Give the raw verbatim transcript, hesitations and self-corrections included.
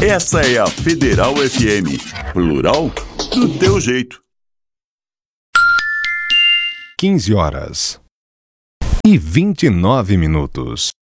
Essa é a Federal F M. Plural do teu jeito. quinze horas e vinte e nove minutos.